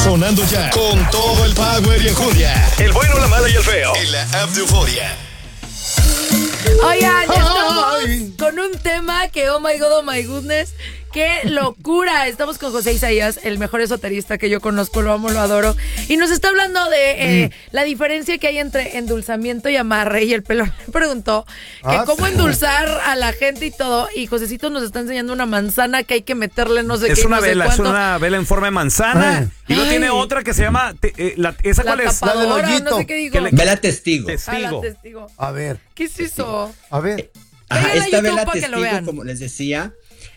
Sonando ya con todo el power y enjundia. El bueno, la mala y el feo. En la app de Euforia. Oigan, estamos con un tema que, oh my goodness, qué locura. Estamos con José Isaías, el mejor esoterista que yo conozco, lo amo, lo adoro. Y nos está hablando de la diferencia que hay entre endulzamiento y amarre. Y el pelón me preguntó que cómo endulzar a la gente y todo. Y Josecito nos está enseñando una manzana que hay que meterle no sé qué. Es una vela, cuánto. es una vela en forma de manzana. Y luego tiene otra que se llama, ¿esa cuál es? La del hoyito. No sé qué digo. Vela testigo. La testigo. A ver. ¿Qué es eso? A ver. Esta vela testigo, como les decía,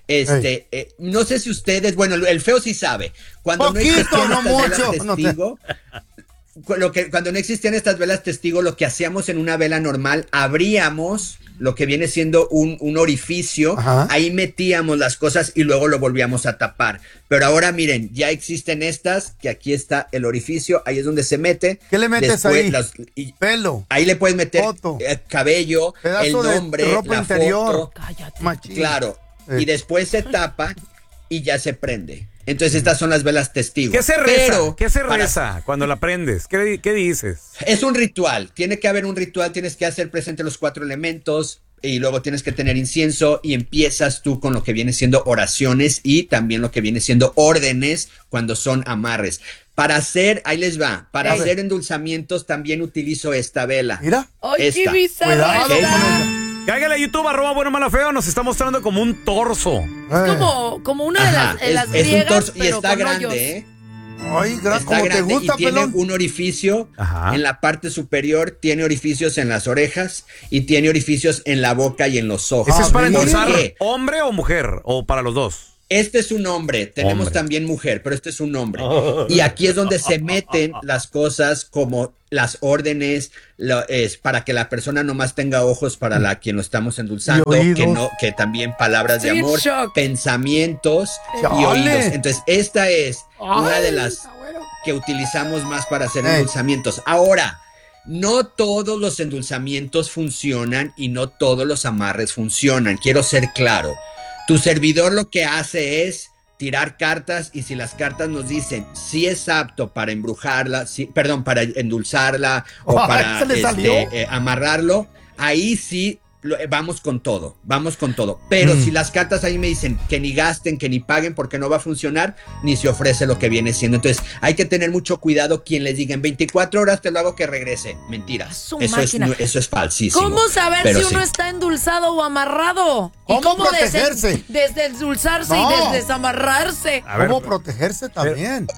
no sé si ustedes, bueno, el feo sí sabe. Cuando no existían estas velas testigo, cuando no existían estas velas testigo, lo que hacíamos en una vela normal, abríamos lo que viene siendo un orificio, ahí metíamos las cosas y luego lo volvíamos a tapar. Pero ahora miren, ya existen estas, que aquí está el orificio, ahí es donde se mete. ¿Qué le metes ahí? Pelo. Ahí le puedes meter cabello, pedazo el nombre, de ropa la interior. foto. Cállate. Claro. Y después se tapa y ya se prende. Entonces estas son las velas testigos. ¿Qué se reza? ¿Qué se reza cuando la prendes? ¿Qué dices? Es un ritual. Tiene que haber un ritual. Tienes que hacer presente los 4 elementos y luego tienes que tener incienso y empiezas tú con lo que viene siendo oraciones y también lo que viene siendo órdenes cuando son amarres. Para hacer, ahí les va, para hacer endulzamientos también utilizo esta vela. Mira. ¡Ay, qué bizarra! Cáigale a YouTube, @bueno, malo, feo, nos está mostrando como un torso. Es como una de las griegas, es un torso y pero está con grande, hoyos. Ay, como te gusta, y tiene pelón. un orificio en la parte superior, tiene orificios en las orejas y tiene orificios en la boca y en los ojos. ¿Ese es para endulzar hombre o mujer o para los dos? Este es un hombre, tenemos también mujer, pero este es un hombre. Y aquí es donde se meten las cosas como las órdenes, para que la persona nomás tenga ojos para quien lo estamos endulzando, que también palabras de amor, pensamientos y oídos. Entonces, esta es una de las que utilizamos más para hacer endulzamientos. Ahora, no todos los endulzamientos funcionan y no todos los amarres funcionan. Quiero ser claro. Tu servidor lo que hace es tirar cartas y si las cartas nos dicen si es apto para embrujarla, para endulzarla o para amarrarlo, ahí sí vamos con todo. Pero si las cartas ahí me dicen que ni gasten, que ni paguen porque no va a funcionar, ni se ofrece lo que viene siendo. Entonces hay que tener mucho cuidado quien les diga en 24 horas te lo hago que regrese. Mentiras. Eso es falsísimo. ¿Cómo saber si uno está endulzado o amarrado? ¿Cómo protegerse? Desendulzarse y desamarrarse. ¿Cómo protegerse también?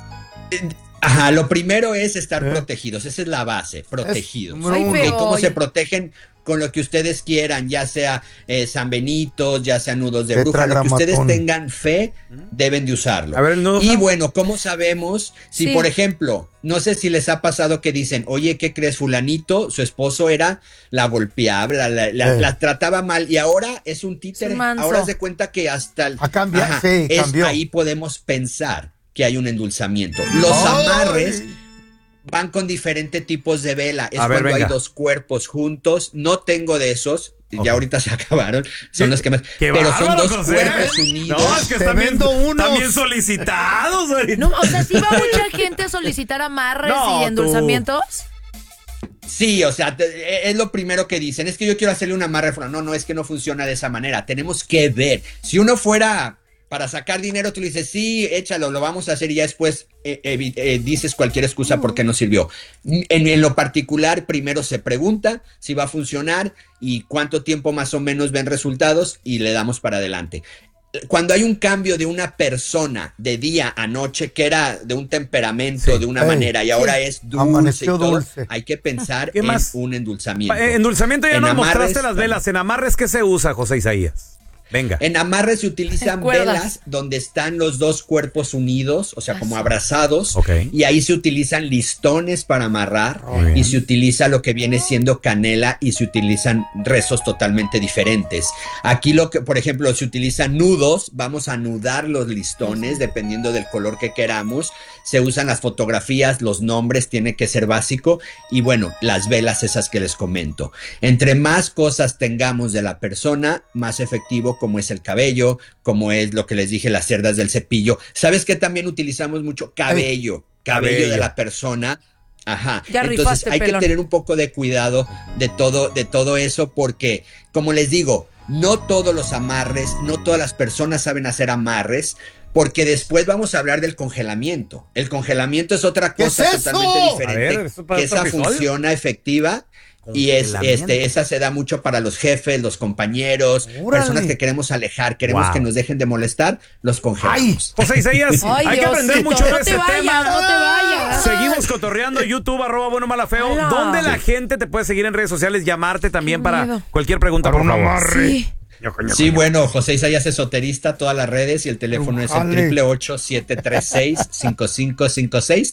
Lo primero es estar protegidos. Esa es la base, protegidos. ¿Y cómo se protegen? Con lo que ustedes quieran, ya sea sanbenitos, ya sea nudos de bruja, lo que ustedes tengan fe, deben de usarlo. A ver, y bueno, ¿cómo sabemos? Si por ejemplo, no sé si les ha pasado que dicen, oye, ¿qué crees? Fulanito, su esposo la golpeaba, la trataba mal y ahora es un títere. Ahora se cuenta que hasta cambió. Ahí podemos pensar que hay un endulzamiento. Los amarres van con diferentes tipos de vela. Es cuando hay 2 cuerpos juntos. No tengo de esos. Ya ahorita se acabaron. Son los que más. Pero son 2 cuerpos unidos. No, es que están bien solicitados. No, o sea, ¿sí va mucha gente a solicitar amarres y endulzamientos? Sí, o sea, es lo primero que dicen. Es que yo quiero hacerle un amarre. No, es que no funciona de esa manera. Tenemos que ver. Si uno fuera para sacar dinero, tú le dices, sí, échalo, lo vamos a hacer y ya después dices cualquier excusa porque no sirvió. En lo particular, primero se pregunta si va a funcionar y cuánto tiempo más o menos ven resultados y le damos para adelante. Cuando hay un cambio de una persona de día a noche, que era de un temperamento, de una manera, y ahora es dulce y todo, hay que pensar en un endulzamiento. Endulzamiento ya nos mostraste las velas. ¿En amarres qué se usa, José Isaías? Venga. En amarre se utilizan velas donde están los 2 cuerpos unidos, o sea, como abrazados, y ahí se utilizan listones para amarrar, y se utiliza lo que viene siendo canela, y se utilizan rezos totalmente diferentes. Aquí por ejemplo, se utilizan nudos, vamos a anudar los listones, dependiendo del color que queramos, se usan las fotografías, los nombres, tiene que ser básico, y bueno, las velas esas que les comento. Entre más cosas tengamos de la persona, más efectivo, como es el cabello, como es lo que les dije, las cerdas del cepillo. ¿Sabes qué también utilizamos mucho? Cabello. cabello de la persona. Ajá. Ya entonces rifaste, hay pelón. que tener un poco de cuidado de todo eso, porque, como les digo, no todos los amarres, no todas las personas saben hacer amarres, porque después vamos a hablar del congelamiento. El congelamiento es otra cosa totalmente diferente, que esa funciona efectiva. Y esa se da mucho para los jefes, los compañeros, personas que queremos alejar, queremos que nos dejen de molestar, los congelamos. José Isaías, hay que aprender mucho de este tema. No te vayas. Seguimos cotorreando. YouTube, @buenomalafeo. ¿Dónde la gente te puede seguir en redes sociales? Llamarte también para cualquier pregunta, por favor. Sí. Sí, bueno, José Isaías Esoterista, todas las redes, y el teléfono es el 888-736-5556,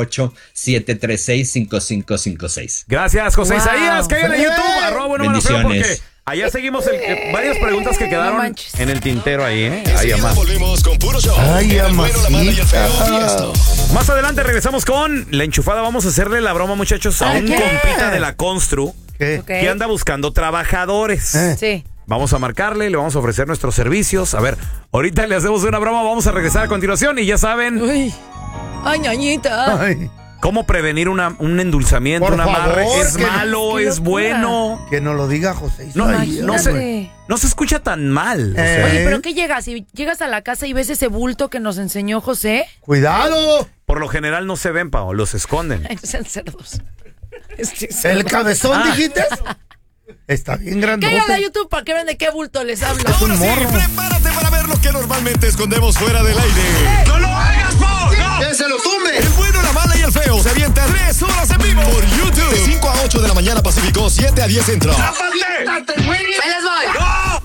888-736-5556. Gracias, José Isaías. Cállale a YouTube, @buenomalafeo, porque allá seguimos varias preguntas que quedaron en el tintero ahí, ¿eh? Ahí volvemos con puro show. Ay, El bueno, la mala y el feo. Más adelante regresamos con La Enchufada. Vamos a hacerle la broma, muchachos, a un compita de la Constru que anda buscando trabajadores. Sí. Vamos a marcarle, le vamos a ofrecer nuestros servicios. A ver, ahorita le hacemos una broma, vamos a regresar a continuación y ya saben. Uy. Ay, ñañita. Ay, ¿Cómo prevenir un endulzamiento, Por un amarre? favor, ¿Es que- malo? qué ¿Es locura. bueno? que nos lo diga José No, Isaías. no se escucha tan mal. o sea. Oye, ¿pero qué llegas? Si llegas a la casa y ves ese bulto que nos enseñó José. ¡Cuidado! Por lo general no se ven, Pao, los esconden. Ay, sean cerdos. ¿El cabezón dijiste? Está bien grandote. Cállate a YouTube para que vean de qué bulto les hablo. Ahora sí, prepárate para ver lo que normalmente escondemos fuera del aire. ¡No lo hagas, Pau! ¡No! ¡Que se lo tumbe! El bueno, la mala y el feo se avienta 3 horas en vivo por YouTube. De 5 a 8 de la mañana Pacífico, 7 a 10 Centro. ¡Me les voy! ¡No!